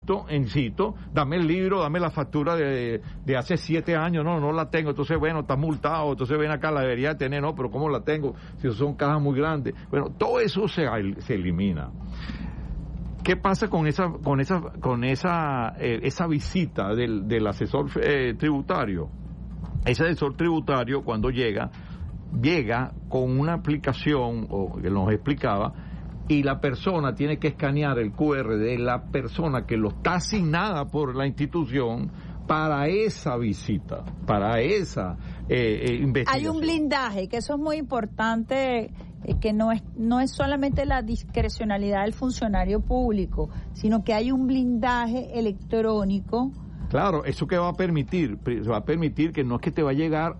insisto, dame el libro, dame la factura de hace 7 años, no la tengo, entonces bueno, está multado, entonces ven acá, la debería tener, no, pero ¿cómo la tengo? Si son cajas muy grandes. Bueno, todo eso se elimina. ¿Qué pasa con esa visita del asesor tributario? Ese asesor tributario, cuando llega con una aplicación, o que nos explicaba, y la persona tiene que escanear el QR de la persona que lo está asignada por la institución para esa visita, para esa investigación. Hay un blindaje, que eso es muy importante, que no es solamente la discrecionalidad del funcionario público, sino que hay un blindaje electrónico. Claro, eso que va a permitir que no es que te va a llegar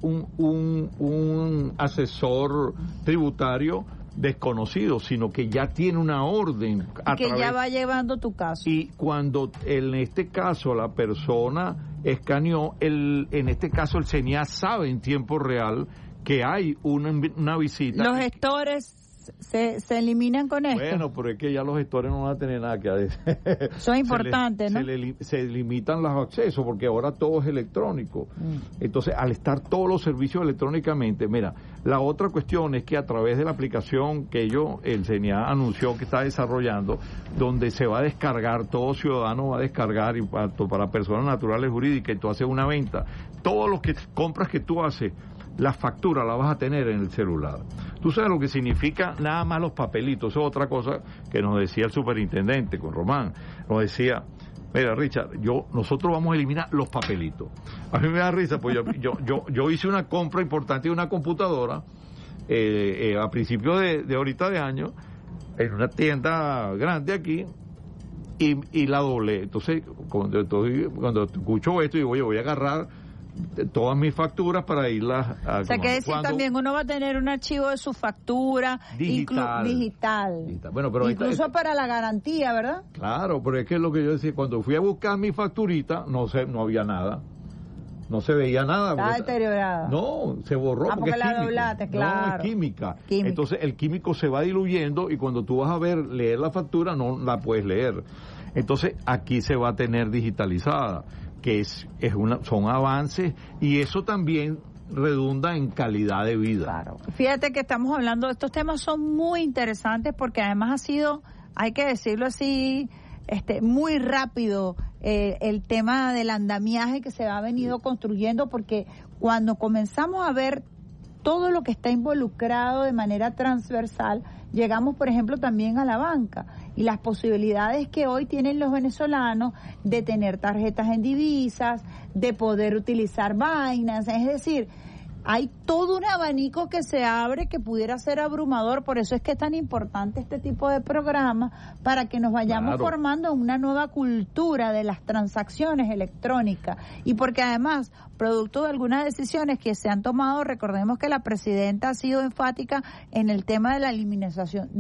un asesor tributario desconocido, sino que ya tiene una orden ya va llevando tu caso. Y cuando en este caso la persona escaneó, en este caso el CENIAS sabe en tiempo real que hay una visita. Los gestores se eliminan con esto. Bueno, pero es que ya los gestores no van a tener nada que decir. Eso es importante, ¿no? Se limitan los accesos porque ahora todo es electrónico. Entonces, al estar todos los servicios electrónicamente, mira, la otra cuestión es que a través de la aplicación que el CENIA anunció que está desarrollando, donde se va a descargar, todo ciudadano va a descargar, y para personas naturales jurídicas, y tú haces una venta, todos los compras que tú haces, la factura la vas a tener en el celular. Tú sabes lo que significa nada más los papelitos. Eso es otra cosa que nos decía el superintendente con Román. Nos decía, mira, Richard, nosotros vamos a eliminar los papelitos. A mí me da risa, pues yo hice una compra importante de una computadora a principios de ahorita de año en una tienda grande aquí, y la doblé. Entonces, cuando escucho esto, digo, oye, voy a agarrar todas mis facturas para irlas a... O sea, que decir también uno va a tener un archivo de su factura digital. Bueno, pero incluso para la garantía, ¿verdad? Claro, pero es que es lo que yo decía, cuando fui a buscar mi facturita, no había nada. No se veía nada. Estaba deteriorada. No, se borró. Porque la doblaste, claro. No, es química. Entonces el químico se va diluyendo y cuando tú vas a leer la factura, no la puedes leer. Entonces aquí se va a tener digitalizada, que son avances, y eso también redunda en calidad de vida. Claro. Fíjate que estamos hablando, estos temas son muy interesantes porque además ha sido, hay que decirlo así, muy rápido el tema del andamiaje que se ha venido construyendo, porque cuando comenzamos a ver todo lo que está involucrado de manera transversal, llegamos, por ejemplo, también a la banca y las posibilidades que hoy tienen los venezolanos de tener tarjetas en divisas, de poder utilizar Binance, es decir, hay todo un abanico que se abre que pudiera ser abrumador. Por eso es que es tan importante este tipo de programas, para que nos vayamos formando una nueva cultura de las transacciones electrónicas, y porque además, producto de algunas decisiones que se han tomado, recordemos que la presidenta ha sido enfática en el tema de la eliminación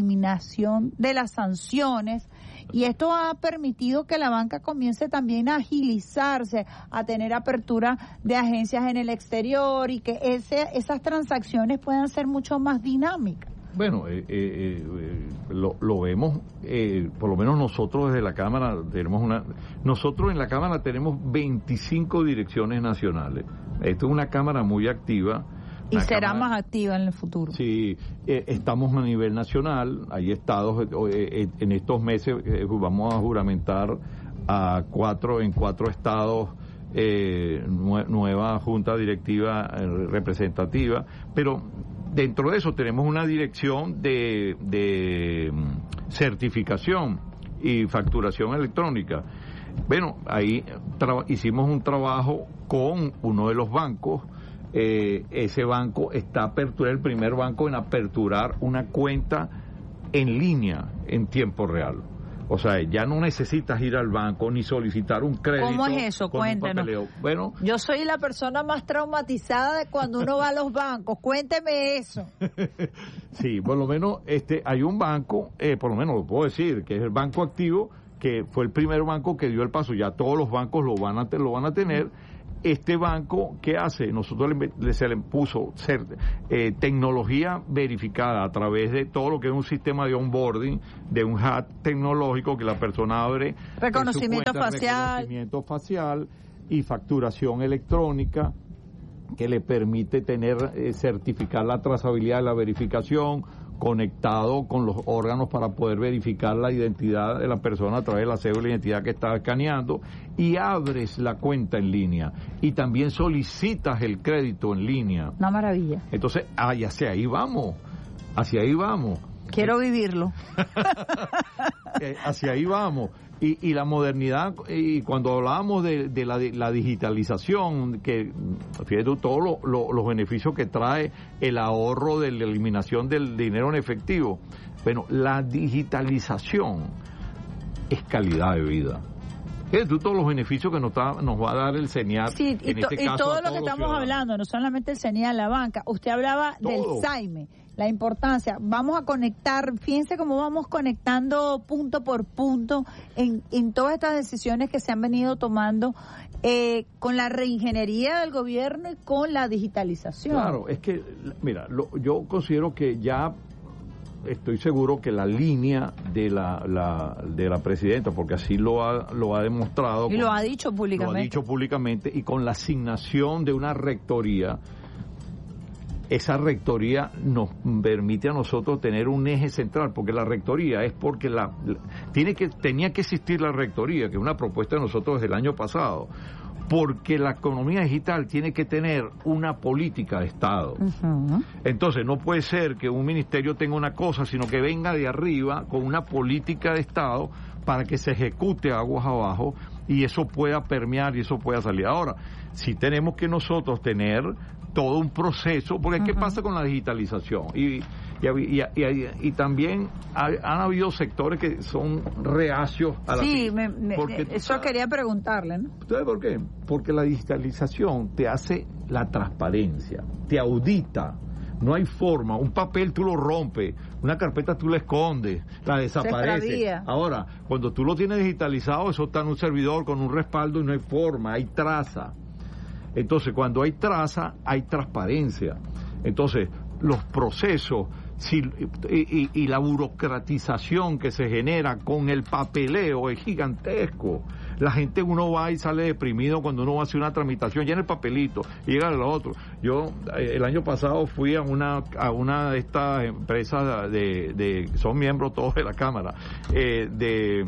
de las sanciones, y esto ha permitido que la banca comience también a agilizarse, a tener apertura de agencias en el exterior, y que esas transacciones puedan ser mucho más dinámicas. Bueno, lo vemos, por lo menos nosotros desde la Cámara nosotros en la Cámara tenemos 25 direcciones nacionales. Esto es una Cámara muy activa. Y será más activa en el futuro. Sí, estamos a nivel nacional, hay estados, en estos meses vamos a juramentar en cuatro estados nueva junta directiva representativa, pero dentro de eso tenemos una dirección de certificación y facturación electrónica. Bueno, ahí hicimos un trabajo con uno de los bancos. Ese banco está el primer banco en aperturar una cuenta en línea en tiempo real. O sea, ya no necesitas ir al banco ni solicitar un crédito. ¿Cómo es eso? Cuéntanos. Bueno, yo soy la persona más traumatizada de cuando uno va a los bancos. Cuénteme eso. Sí, por lo menos hay un banco, por lo menos lo puedo decir, que es el Banco Activo, que fue el primer banco que dio el paso. Ya todos los bancos lo van a tener. este banco, ¿qué hace? Nosotros se le puso tecnología verificada a través de todo lo que es un sistema de onboarding, de un hub tecnológico que la persona abre reconocimiento facial y facturación electrónica, que le permite tener certificar la trazabilidad de la verificación, conectado con los órganos para poder verificar la identidad de la persona a través de la cédula de identidad que está escaneando, y abres la cuenta en línea y también solicitas el crédito en línea. Una maravilla. Entonces, hacia ahí vamos. Quiero vivirlo. Hacia ahí vamos. Y la modernidad, y cuando hablábamos de la digitalización, que fíjate tú todos los beneficios que trae el ahorro de la eliminación del dinero en efectivo. Bueno, la digitalización es calidad de vida. Fíjate tú todos los beneficios que nos va a dar el CENIAT. Sí, y todo lo que estamos hablando, no solamente el CENIAT, la banca. Usted hablaba del SAIME, la importancia. Vamos a conectar, fíjense cómo vamos conectando punto por punto en todas estas decisiones que se han venido tomando con la reingeniería del gobierno y con la digitalización. Claro, es que, mira, yo considero que ya estoy seguro que la línea de la presidenta, porque así lo ha demostrado. Y lo ha dicho públicamente. Lo ha dicho públicamente, y con la asignación de una rectoría, esa rectoría nos permite a nosotros tener un eje central, porque la rectoría es porque tenía que existir la rectoría, que es una propuesta de nosotros desde el año pasado, porque la economía digital tiene que tener una política de Estado. Uh-huh. Entonces no puede ser que un ministerio tenga una cosa, sino que venga de arriba con una política de Estado para que se ejecute aguas abajo y eso pueda permear y eso pueda salir. Ahora, sí tenemos que nosotros tener todo un proceso, porque ¿qué pasa con la digitalización? Y también han habido sectores que son reacios a la... Sí, eso quería preguntarle, ¿no? ¿Sabes por qué? Porque la digitalización te hace la transparencia, te audita. No hay forma, un papel tú lo rompes, una carpeta tú la escondes, la desaparece. Ahora, cuando tú lo tienes digitalizado, eso está en un servidor con un respaldo y no hay forma, hay traza. Entonces, cuando hay traza, hay transparencia. Entonces, los procesos y la burocratización que se genera con el papeleo es gigantesco. La gente, uno va y sale deprimido cuando uno va a hacer una tramitación, llena el papelito y llega a lo otro. Yo el año pasado fui a una de estas empresas son miembros todos de la Cámara, de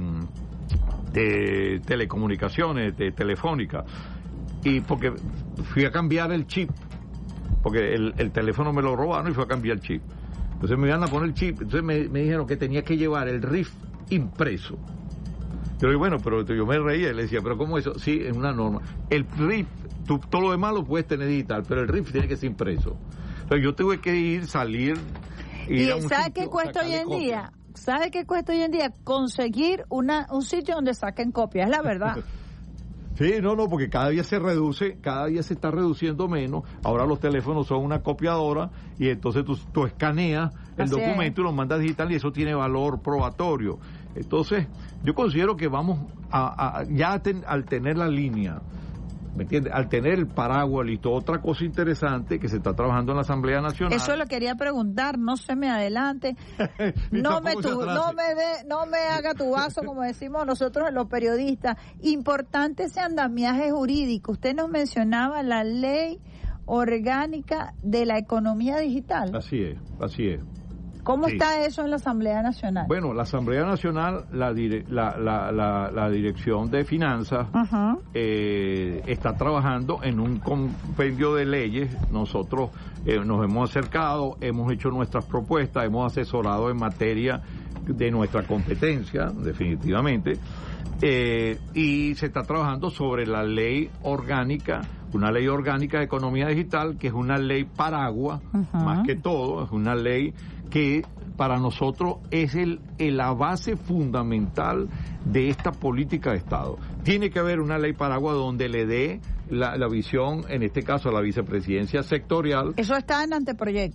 telecomunicaciones, de Telefónica, y porque fui a cambiar el chip, porque el teléfono me lo robaron y fui a cambiar el chip. Entonces me iban a poner el chip, entonces me dijeron que tenía que llevar el RIF impreso. Yo le digo, bueno, pero yo me reía y le decía, pero ¿cómo eso? Sí, es una norma. El RIF, todo lo demás lo puedes tener digital, pero el RIF tiene que ser impreso. Entonces yo tuve que salir... ¿Y sabe qué cuesta hoy en día? ¿Sabe qué cuesta hoy en día? Conseguir un sitio donde saquen copias, es la verdad. Sí, no, porque cada día se reduce, cada día se está reduciendo menos. Ahora los teléfonos son una copiadora y entonces tú escaneas el documento y lo mandas digital y eso tiene valor probatorio. Entonces, yo considero que vamos al tener la línea, ¿me entiendes? Al tener el paraguas listo. Otra cosa interesante que se está trabajando en la Asamblea Nacional. Eso lo quería preguntar, no se me adelante. no me haga tu vaso, como decimos nosotros los periodistas. Importante ese andamiaje jurídico. Usted nos mencionaba la ley orgánica de la economía digital. Así es. ¿Cómo está eso en la Asamblea Nacional? Bueno, la Asamblea Nacional, la Dirección de Finanzas, uh-huh, está trabajando en un compendio de leyes. Nosotros nos hemos acercado, hemos hecho nuestras propuestas, hemos asesorado en materia de nuestra competencia, definitivamente, y se está trabajando sobre la ley orgánica, una ley orgánica de economía digital, que es una ley paraguas, uh-huh, más que todo, es una ley que para nosotros es la base fundamental de esta política de Estado. Tiene que haber una ley paraguas donde le dé la visión, en este caso a la vicepresidencia sectorial. Eso está en anteproyecto.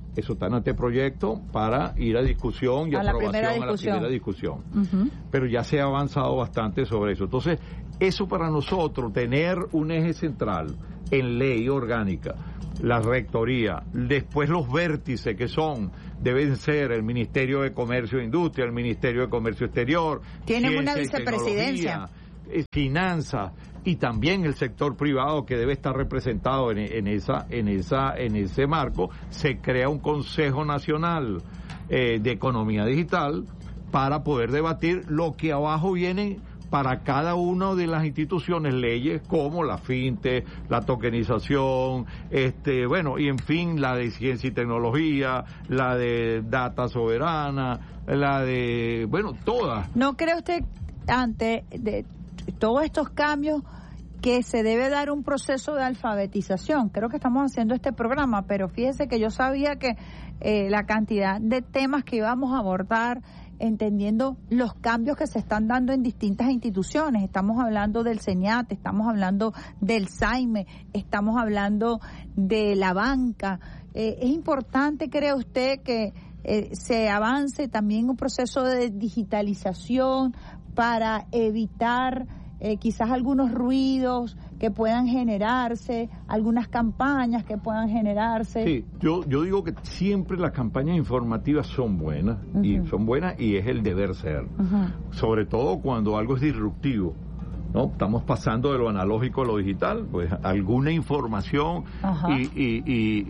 Eso está en anteproyecto para ir a discusión y a la primera discusión. Pero ya se ha avanzado bastante sobre eso. Entonces, eso para nosotros, tener un eje central en ley orgánica, la rectoría, después los vértices que deben ser el Ministerio de Comercio e Industria, el Ministerio de Comercio Exterior, tienen una vicepresidencia, finanzas, y también el sector privado que debe estar representado en ese marco. Se crea un Consejo Nacional de Economía Digital para poder debatir lo que abajo viene para cada una de las instituciones, leyes como la FinTech, la tokenización, y en fin, la de ciencia y tecnología, la de data soberana, la de, todas. ¿No cree usted, ante de todos estos cambios, que se debe dar un proceso de alfabetización? Creo que estamos haciendo este programa, pero fíjese que yo sabía que la cantidad de temas que íbamos a abordar, entendiendo los cambios que se están dando en distintas instituciones. Estamos hablando del CENIAT, estamos hablando del SAIME, estamos hablando de la banca. Es importante, ¿cree usted, que se avance también un proceso de digitalización para evitar quizás algunos ruidos que puedan generarse, algunas campañas que puedan generarse? Sí, yo digo que siempre las campañas informativas son buenas, y es el deber ser, sobre todo cuando algo es disruptivo, ¿no? Estamos pasando de lo analógico a lo digital, pues alguna información y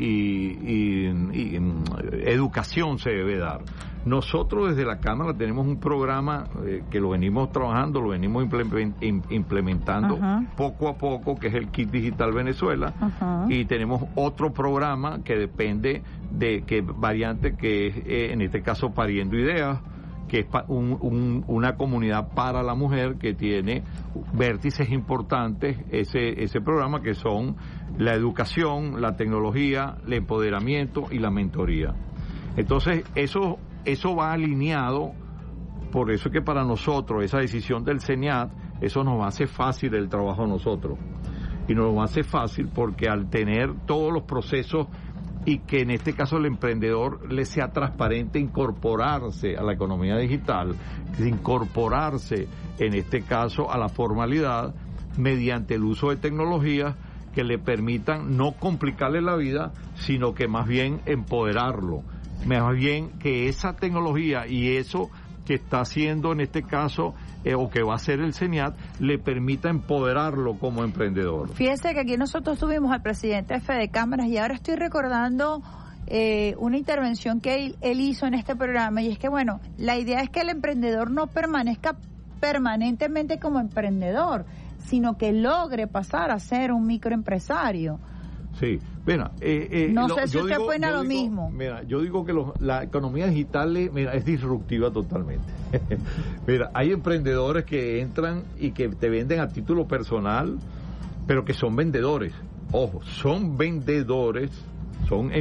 educación se debe dar. Nosotros desde la Cámara tenemos un programa que lo venimos trabajando, lo venimos implementando poco a poco, que es el Kit Digital Venezuela, y tenemos otro programa que depende de qué variante, que es en este caso Pariendo Ideas, que es una comunidad para la mujer que tiene vértices importantes, ese programa, que son la educación, la tecnología, el empoderamiento y la mentoría. Entonces, eso va alineado, por eso es que para nosotros esa decisión del CENIAT, eso nos hace fácil el trabajo a nosotros. Y nos lo hace fácil porque al tener todos los procesos, y que en este caso el emprendedor le sea transparente incorporarse a la economía digital, incorporarse en este caso a la formalidad mediante el uso de tecnologías que le permitan no complicarle la vida, sino que más bien empoderarlo, más bien que esa tecnología y eso que está haciendo en este caso o que va a hacer el CENIAT le permita empoderarlo como emprendedor. Fíjese que aquí nosotros tuvimos al presidente de Fedecámaras y ahora estoy recordando una intervención que él hizo en este programa, y es que la idea es que el emprendedor no permanezca permanentemente como emprendedor, sino que logre pasar a ser un microempresario. Sí, mira, no sé si usted opina lo mismo. Mira, yo digo que la economía digital es disruptiva totalmente. Mira, hay emprendedores que entran y que te venden a título personal, pero que son vendedores. Ojo, son vendedores, son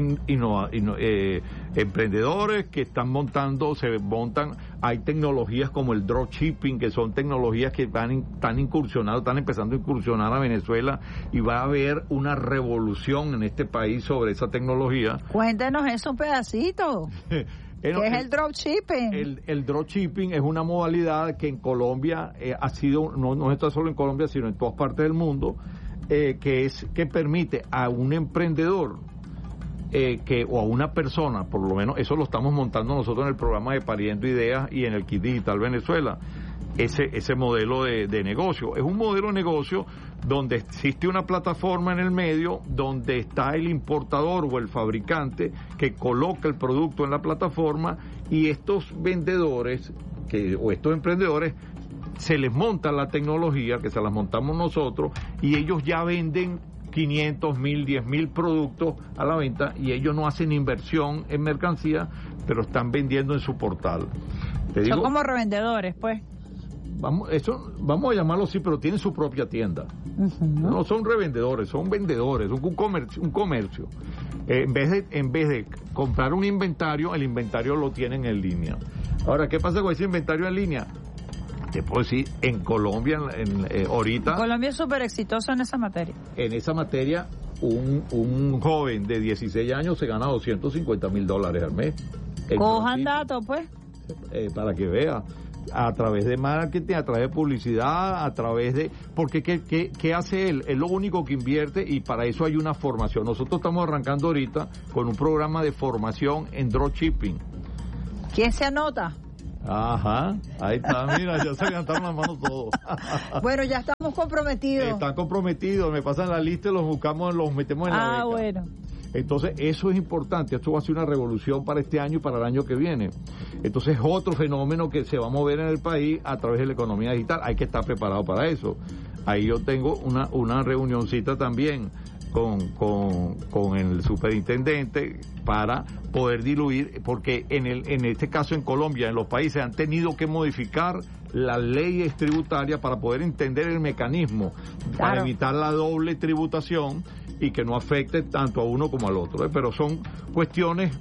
emprendedores que están hay tecnologías como el dropshipping, que son tecnologías que están empezando a incursionar a Venezuela, y va a haber una revolución en este país sobre esa tecnología. Cuéntenos eso un pedacito. ¿Qué es el dropshipping? El dropshipping es una modalidad que en Colombia ha sido, no está solo en Colombia, sino en todas partes del mundo, que permite a un emprendedor o a una persona, por lo menos eso lo estamos montando nosotros en el programa de Pariendo Ideas y en el Kit Digital Venezuela, ese modelo de negocio. Es un modelo de negocio donde existe una plataforma en el medio, donde está el importador o el fabricante que coloca el producto en la plataforma, y estos vendedores o estos emprendedores se les monta la tecnología, que se las montamos nosotros, y ellos ya venden 500, 1000, 10.000 productos a la venta, y ellos no hacen inversión en mercancía, pero están vendiendo en su portal. Son como revendedores, pues. Vamos a llamarlo así, pero tienen su propia tienda. No son revendedores, son vendedores, un comercio. En vez de comprar un inventario, el inventario lo tienen en línea. Ahora, ¿qué pasa con ese inventario en línea? Te puedo decir, en Colombia, ahorita... Colombia es súper exitoso en esa materia. En esa materia, un joven de 16 años se gana $250,000 al mes. Cojan datos, pues. Para que vea, a través de marketing, a través de publicidad, a través de... Porque ¿qué hace él? Es lo único que invierte, y para eso hay una formación. Nosotros estamos arrancando ahorita con un programa de formación en dropshipping. ¿Quién se anota? Ajá, ahí está, mira, ya se levantaron las manos todos. Bueno, ya estamos comprometidos. Están comprometidos, me pasan la lista y los buscamos, los metemos en la beca. Bueno. Entonces, eso es importante. Esto va a ser una revolución para este año y para el año que viene. Entonces, es otro fenómeno que se va a mover en el país a través de la economía digital. Hay que estar preparado para eso. Ahí yo tengo una reunioncita también con el superintendente para poder diluir, porque en este caso en Colombia, en los países han tenido que modificar las leyes tributarias para poder entender el mecanismo, para evitar la doble tributación y que no afecte tanto a uno como al otro, pero son cuestiones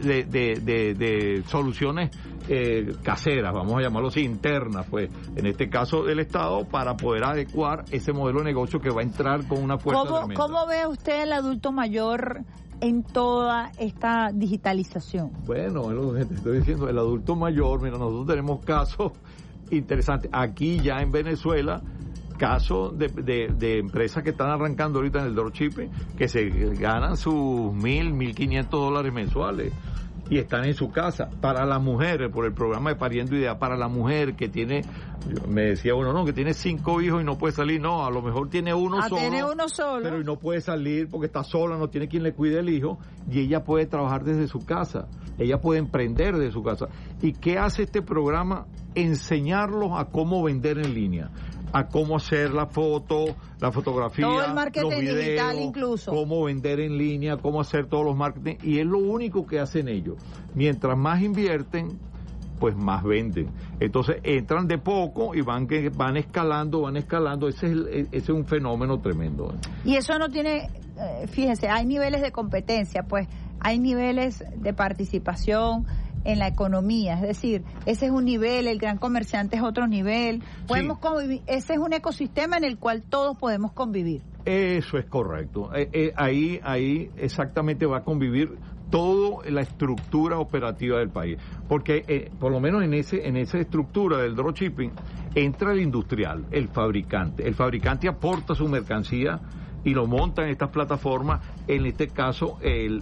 de soluciones caseras, vamos a llamarlo así, internas, pues, en este caso del Estado, para poder adecuar ese modelo de negocio que va a entrar con una fuerza tremenda. ¿Cómo ve usted el adulto mayor en toda esta digitalización? Bueno, es lo que te estoy diciendo, el adulto mayor, mira, nosotros tenemos casos interesantes. Aquí ya en Venezuela, casos de empresas que están arrancando ahorita en el dropshipping, que se ganan sus $1,500 mensuales y están en su casa. Para las mujeres, por el programa de Pariendo Idea, para la mujer que tiene, me decía uno, no, que tiene 5 hijos y no puede salir, no, a lo mejor tiene uno solo, pero no puede salir porque está sola, no tiene quien le cuide el hijo, y ella puede trabajar desde su casa, ella puede emprender desde su casa. ¿Y qué hace este programa? Enseñarlos a cómo vender en línea, a cómo hacer la foto, la fotografía, todo el marketing los videos, digital incluso, cómo vender en línea, cómo hacer todos los marketing, y es lo único que hacen ellos. Mientras más invierten, pues más venden. Entonces entran de poco y van escalando, ese es un fenómeno tremendo. Y eso no tiene, fíjense, hay niveles de competencia, pues hay niveles de participación en la economía, es decir, ese es un nivel, el gran comerciante es otro nivel, podemos convivir, ese es un ecosistema en el cual todos podemos convivir. Eso es correcto, ahí exactamente va a convivir toda la estructura operativa del país, porque por lo menos en esa estructura del dropshipping entra el industrial, el fabricante aporta su mercancía y lo monta en estas plataformas. En este caso el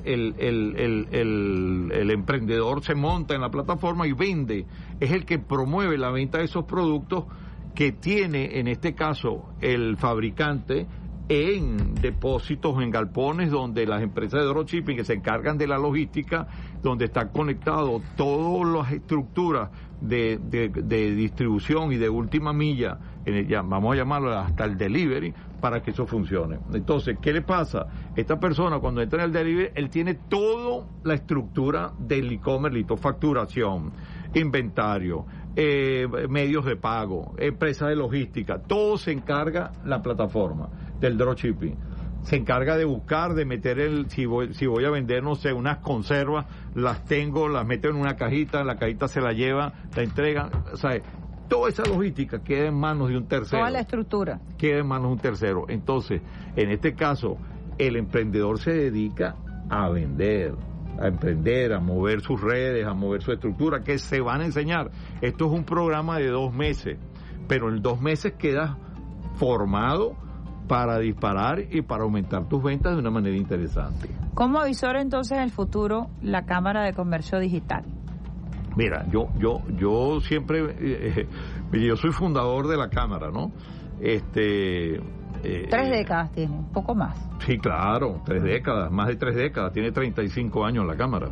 emprendedor se monta en la plataforma y vende, es el que promueve la venta de esos productos que tiene en este caso el fabricante en depósitos, en galpones, donde las empresas de dropshipping que se encargan de la logística, donde están conectados todas las estructuras de distribución y de última milla, vamos a llamarlo hasta el delivery, para que eso funcione. Entonces, ¿qué le pasa? Esta persona cuando entra en el delivery, él tiene toda la estructura del e-commerce, listo, facturación, inventario, medios de pago, empresas de logística, todo se encarga la plataforma del dropshipping. Se encarga de buscar, de meter si voy a vender, no sé, unas conservas, las tengo, las meto en una cajita, la cajita se la lleva, la entregan, o sea, toda esa logística queda en manos de un tercero. Toda la estructura. Queda en manos de un tercero. Entonces, en este caso, el emprendedor se dedica a vender, a emprender, a mover sus redes, a mover su estructura, que se van a enseñar. Esto es un programa de 2 meses, pero en 2 meses quedas formado para disparar y para aumentar tus ventas de una manera interesante. ¿Cómo avisora entonces el futuro la Cámara de Comercio Digital? Mira, yo siempre, yo soy fundador de la Cámara, ¿no? 3 décadas tiene, un poco más. Sí, claro, 3 décadas, más de 3 décadas, tiene 35 años la Cámara.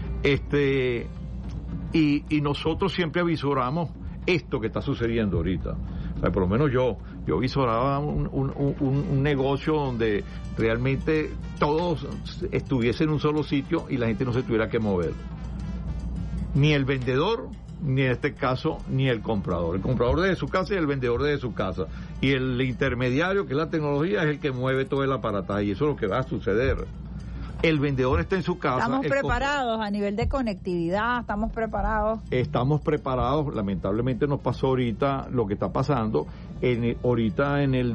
Y nosotros siempre avisoramos esto que está sucediendo ahorita. O sea, por lo menos yo visoraba un negocio donde realmente todos estuviesen en un solo sitio y la gente no se tuviera que mover. Ni el vendedor, ni en este caso, ni el comprador. El comprador desde su casa y el vendedor desde su casa. Y el intermediario, que es la tecnología, es el que mueve todo el aparataje. Y eso es lo que va a suceder. El vendedor está en su casa. Estamos preparados a nivel de conectividad, estamos preparados. Estamos preparados, lamentablemente nos pasó ahorita lo que está pasando, Ahorita en el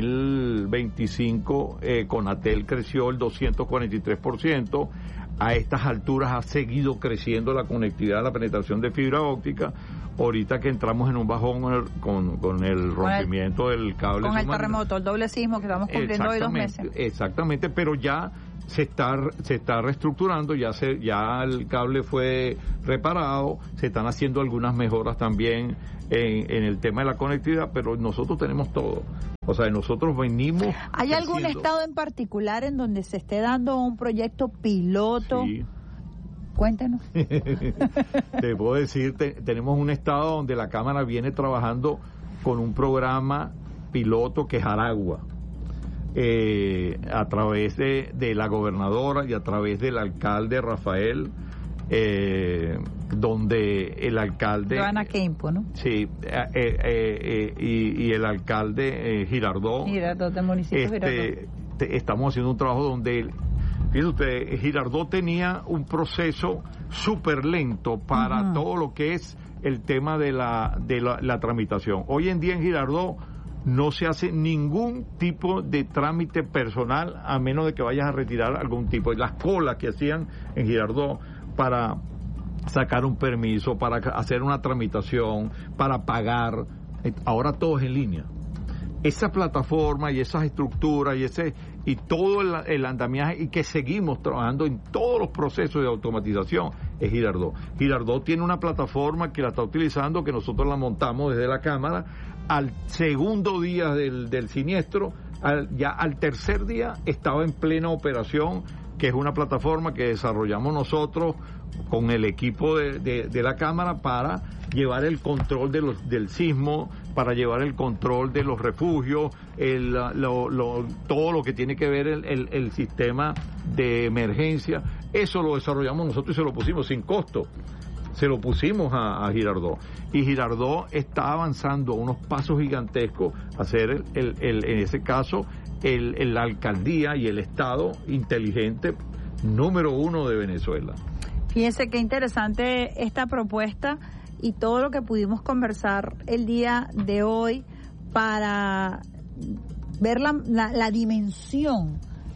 2025 Conatel creció el 243%. A estas alturas ha seguido creciendo la conectividad, la penetración de fibra óptica. Ahorita que entramos en un bajón con el rompimiento del cable. Con el terremoto, el doble sismo que estamos cumpliendo hoy 2 meses. Exactamente, pero ya se está reestructurando, ya el cable fue reparado, se están haciendo algunas mejoras también en el tema de la conectividad, pero nosotros tenemos todo. O sea, nosotros venimos... ¿Hay algún estado en particular en donde se esté dando un proyecto piloto? Sí. Cuéntenos. Te puedo decir, tenemos un estado donde la Cámara viene trabajando con un programa piloto que es Aragua, a través de la gobernadora y a través del alcalde Rafael, donde el alcalde... Joana Kempo, ¿no? Sí, y el alcalde Girardot. Girardot, del municipio Girardot. Estamos haciendo un trabajo donde... Fíjese usted, Girardot tenía un proceso súper lento para todo lo que es el tema de la tramitación. Hoy en día en Girardot no se hace ningún tipo de trámite personal a menos de que vayas a retirar algún tipo. Las colas que hacían en Girardot para sacar un permiso, para hacer una tramitación, para pagar, ahora todo es en línea. Esa plataforma y esas estructuras y todo el andamiaje, y que seguimos trabajando en todos los procesos de automatización, es Girardot. Girardot tiene una plataforma que la está utilizando, que nosotros la montamos desde la Cámara. Al segundo día del siniestro, ya al tercer día estaba en plena operación, que es una plataforma que desarrollamos nosotros con el equipo de la Cámara para llevar el control del sismo, para llevar el control de los refugios, todo lo que tiene que ver el sistema de emergencia. Eso lo desarrollamos nosotros y se lo pusimos sin costo. Se lo pusimos a Girardot. Y Girardot está avanzando a unos pasos gigantescos a ser, en ese caso, la alcaldía y el Estado inteligente número 1 de Venezuela. Fíjense qué interesante esta propuesta y todo lo que pudimos conversar el día de hoy para ver la dimensión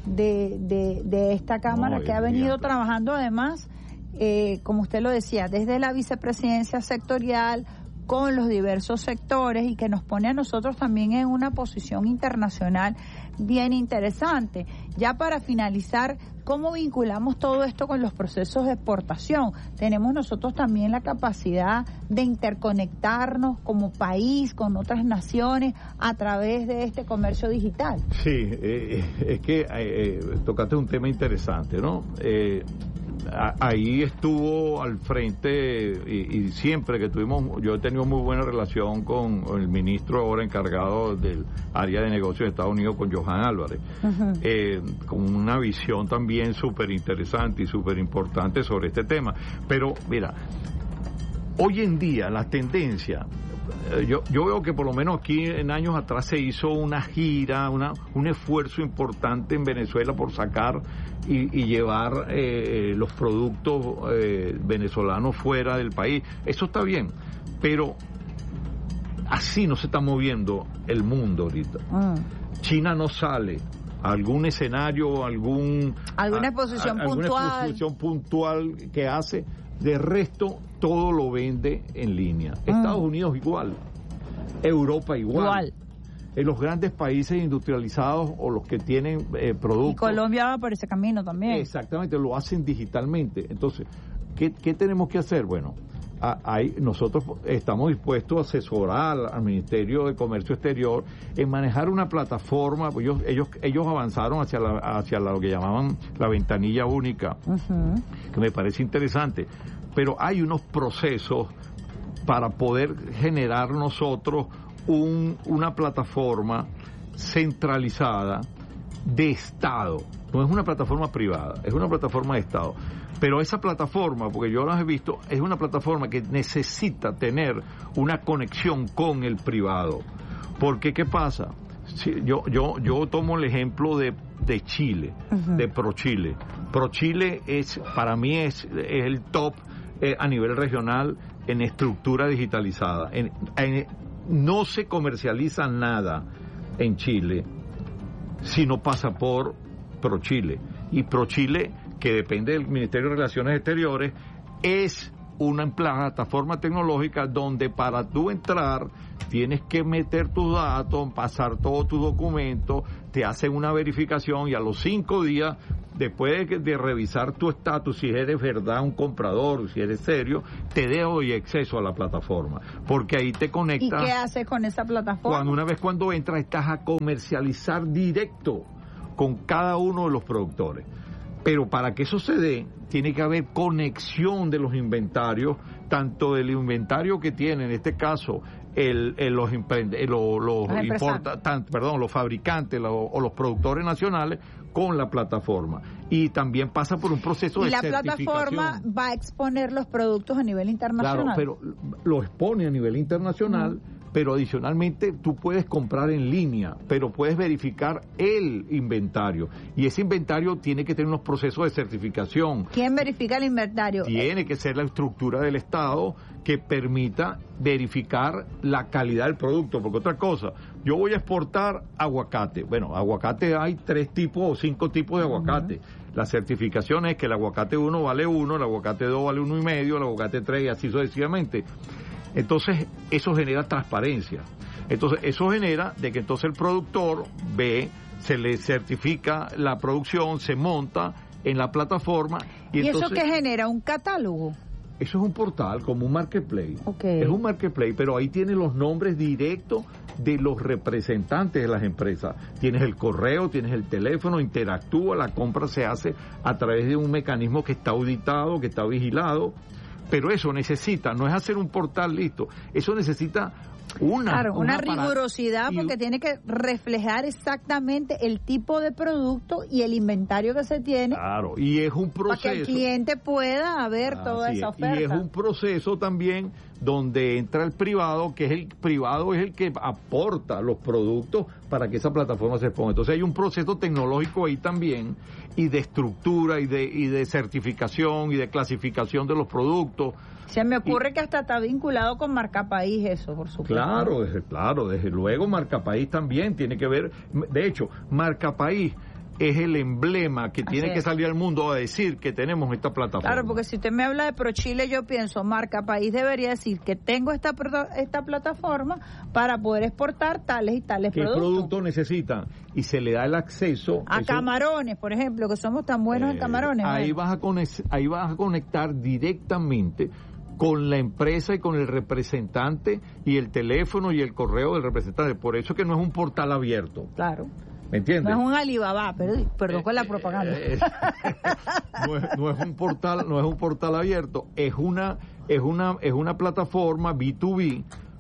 de esta Cámara que ha venido trabajando además, como usted lo decía, desde la vicepresidencia sectorial, con los diversos sectores, y que nos pone a nosotros también en una posición internacional bien interesante. Ya para finalizar, ¿cómo vinculamos todo esto con los procesos de exportación? Tenemos nosotros también la capacidad de interconectarnos como país con otras naciones a través de este comercio digital. Sí, es que tocaste un tema interesante, ¿no? Ahí estuvo al frente y siempre que yo he tenido muy buena relación con el ministro ahora encargado del área de negocios de Estados Unidos, con Johan Álvarez, con una visión también súper interesante y súper importante sobre este tema. Pero mira, hoy en día la tendencia, yo veo que por lo menos aquí en años atrás se hizo una gira, un esfuerzo importante en Venezuela por sacar y llevar los productos venezolanos fuera del país. Eso está bien, pero así no se está moviendo el mundo ahorita. China no sale a algún escenario, alguna exposición puntual que hace. De resto, todo lo vende en línea. Estados Unidos igual, Europa igual. En los grandes países industrializados o los que tienen productos. Y Colombia va por ese camino también. Exactamente, lo hacen digitalmente. Entonces, ¿qué tenemos que hacer? Bueno, nosotros estamos dispuestos a asesorar al Ministerio de Comercio Exterior en manejar una plataforma. Pues ellos avanzaron hacia lo que llamaban la ventanilla única, que me parece interesante, pero hay unos procesos para poder generar nosotros una plataforma centralizada de Estado. No es una plataforma privada, es una plataforma de Estado. Pero esa plataforma, porque yo las he visto, es una plataforma que necesita tener una conexión con el privado. Porque, ¿qué pasa? Si yo tomo el ejemplo de Chile, de ProChile. ProChile para mí es el top a nivel regional en estructura digitalizada. no se comercializa nada en Chile si no pasa por ProChile. Y ProChile, que depende del Ministerio de Relaciones Exteriores, es una plataforma tecnológica donde para tú entrar tienes que meter tus datos, pasar todos tus documentos, te hacen una verificación y a los 5 días, después de revisar tu estatus, si eres verdad un comprador, si eres serio, te doy acceso a la plataforma, porque ahí te conectas. ¿Y qué haces con esa plataforma? Cuando entras estás a comercializar directo con cada uno de los productores. Pero para que eso se dé, tiene que haber conexión de los inventarios, tanto del inventario que tiene, en este caso, los fabricantes o los productores nacionales, con la plataforma. Y también pasa por un proceso de certificación. ¿Y la plataforma va a exponer los productos a nivel internacional? Claro, pero lo expone a nivel internacional, pero adicionalmente tú puedes comprar en línea, pero puedes verificar el inventario. Y ese inventario tiene que tener unos procesos de certificación. ¿Quién verifica el inventario? Tiene que ser la estructura del Estado que permita verificar la calidad del producto. Porque otra cosa, yo voy a exportar aguacate. Bueno, aguacate hay 3 tipos o 5 tipos de aguacate. La certificación es que el aguacate 1 vale 1, el aguacate 2 vale 1,5, el aguacate 3 y así sucesivamente. Entonces, eso genera transparencia. Entonces, eso genera de que entonces el productor ve, se le certifica la producción, se monta en la plataforma. ¿Y entonces, eso qué genera? ¿Un catálogo? Eso es un portal, como un marketplace. Okay. Es un marketplace, pero ahí tiene los nombres directos de los representantes de las empresas. Tienes el correo, tienes el teléfono, interactúa, la compra se hace a través de un mecanismo que está auditado, que está vigilado. Pero eso necesita, no es hacer un portal listo, eso necesita una rigurosidad, porque tiene que reflejar exactamente el tipo de producto y el inventario que se tiene. Claro, y es un proceso. Para que el cliente pueda ver toda esa oferta. Y es un proceso también donde entra el privado, que es el que aporta los productos para que esa plataforma se ponga. Entonces hay un proceso tecnológico ahí también, y de estructura, y de certificación, y de clasificación de los productos. Se me ocurre que hasta está vinculado con Marca País eso, por supuesto. Claro, desde luego Marca País también tiene que ver. De hecho, Marca País es el emblema que tiene que salir al mundo a decir que tenemos esta plataforma. Claro, porque si usted me habla de ProChile, yo pienso, Marca País debería decir que tengo esta plataforma para poder exportar tales y tales productos. ¿Qué productos necesitan? Y se le da el acceso a camarones, por ejemplo, que somos tan buenos en camarones. Ahí vas a conectar directamente con la empresa y con el representante, y el teléfono y el correo del representante. Por eso que no es un portal abierto. Claro. ¿Me entiendes? No es un Alibaba, perdón con la propaganda. No es un portal abierto, es una plataforma B2B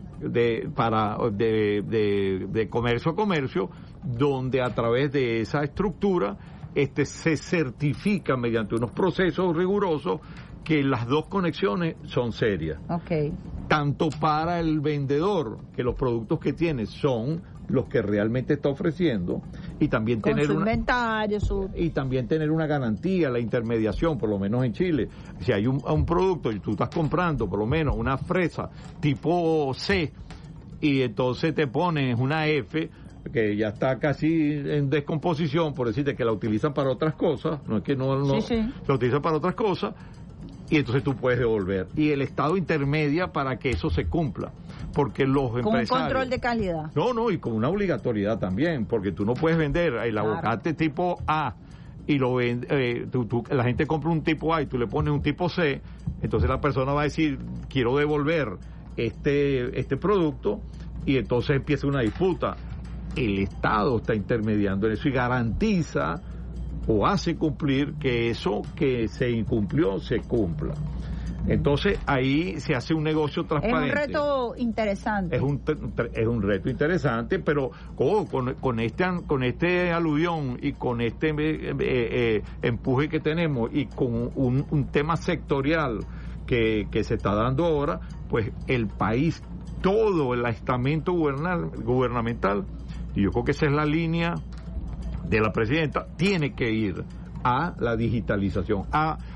de comercio a comercio, donde a través de esa estructura se certifica mediante unos procesos rigurosos que las dos conexiones son serias. Okay. Tanto para el vendedor, que los productos que tiene son los que realmente está ofreciendo, y también con tener su inventario, y también tener una garantía, la intermediación, por lo menos en Chile. Si hay un producto y tú estás comprando por lo menos una fresa tipo C, y entonces te pones una F que ya está casi en descomposición, por decirte que la utilizan para otras cosas, no es que no la utilizan para otras cosas, y entonces tú puedes devolver. Y el Estado intermedia para que eso se cumpla, porque los empresarios... Con un control de calidad. No, y con una obligatoriedad también, porque tú no puedes vender el aguacate tipo A y lo vende, la gente compra un tipo A y tú le pones un tipo C, entonces la persona va a decir, quiero devolver este producto, y entonces empieza una disputa. El Estado está intermediando en eso y garantiza o hace cumplir que eso que se incumplió se cumpla. Entonces ahí se hace un negocio transparente. Es un reto interesante. Es un reto interesante, pero con este aluvión y con este empuje que tenemos, y con un tema sectorial que se está dando ahora, pues el país, todo el estamento gubernamental, y yo creo que esa es la línea de la presidenta, tiene que ir a la digitalización, a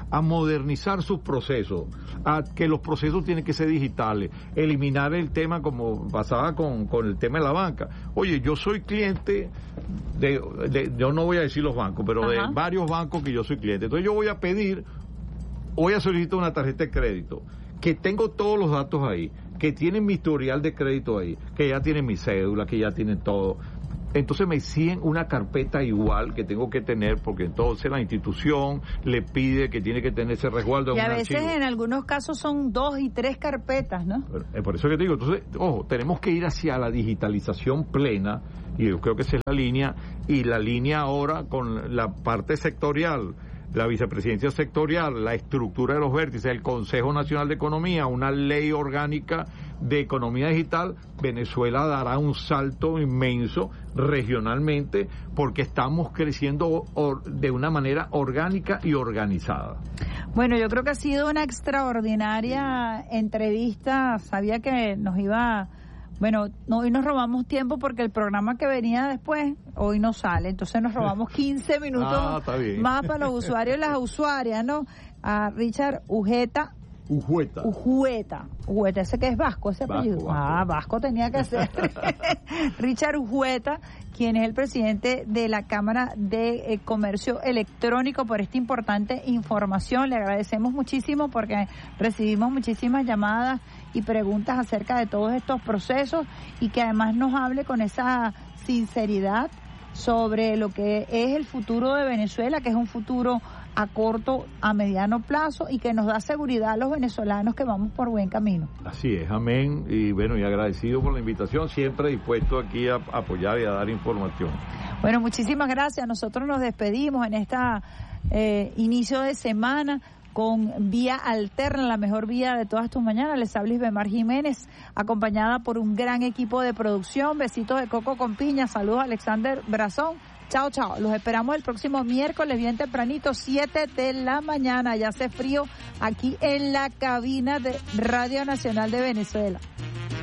a modernizar sus procesos, a que los procesos tienen que ser digitales, eliminar el tema como pasaba con el tema de la banca. Oye, yo soy cliente yo no voy a decir los bancos, pero de varios bancos que yo soy cliente. Entonces yo voy a solicitar una tarjeta de crédito, que tengo todos los datos ahí, que tienen mi historial de crédito ahí, que ya tienen mi cédula, que ya tienen todo. Entonces me exigen una carpeta igual que tengo que tener, porque entonces la institución le pide que tiene que tener ese resguardo. Y a veces en algunos casos son 2 y 3 carpetas, ¿no? Por eso que te digo, entonces, ojo, tenemos que ir hacia la digitalización plena, y yo creo que esa es la línea, y la línea ahora con la parte sectorial, la vicepresidencia sectorial, la estructura de los vértices, el Consejo Nacional de Economía, una ley orgánica de economía digital. Venezuela dará un salto inmenso regionalmente porque estamos creciendo de una manera orgánica y organizada. Bueno, yo creo que ha sido una extraordinaria entrevista. Sabía que nos iba... Bueno, hoy nos robamos tiempo porque el programa que venía después, hoy no sale, entonces nos robamos 15 minutos más para los usuarios y las usuarias, ¿no? A Richard Ujueta, ese que es vasco, ese apellido. Vasco tenía que ser. Richard Ujueta, quien es el presidente de la Cámara de Comercio Electrónico, por esta importante información. Le agradecemos muchísimo porque recibimos muchísimas llamadas y preguntas acerca de todos estos procesos, y que además nos hable con esa sinceridad sobre lo que es el futuro de Venezuela, que es un futuro a corto, a mediano plazo, y que nos da seguridad a los venezolanos que vamos por buen camino. Así es, amén, y bueno, y agradecido por la invitación, siempre dispuesto aquí a apoyar y a dar información. Bueno, muchísimas gracias. Nosotros nos despedimos en esta inicio de semana con Vía Alterna, la mejor vía de todas tus mañanas. Les habla Isbemar Jiménez, acompañada por un gran equipo de producción. Besitos de coco con piña. Saludos a Alexander Brazón. Chao, chao. Los esperamos el próximo miércoles, bien tempranito, 7 de la mañana. Ya hace frío aquí en la cabina de Radio Nacional de Venezuela.